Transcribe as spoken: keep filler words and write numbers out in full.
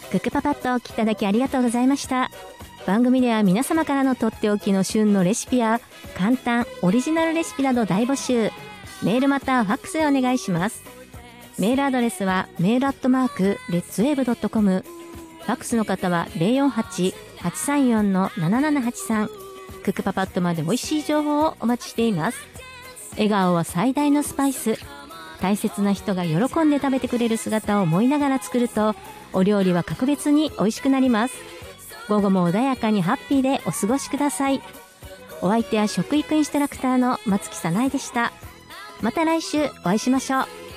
クックパパッとお聞きいただきありがとうございました。番組では皆様からのとっておきの旬のレシピや簡単オリジナルレシピなど大募集。メールまたはファックスでお願いします。メールアドレスはメールアットマークレッツウェーブドットコム、ファックスの方は ゼロよんはち はちさんよん ななななはちさん。クックパパッとまで美味しい情報をお待ちしています。笑顔は最大のスパイス。大切な人が喜んで食べてくれる姿を思いながら作ると、お料理は格別に美味しくなります。午後も穏やかにハッピーでお過ごしください。お相手は食育インストラクターの松木さないでした。また来週お会いしましょう。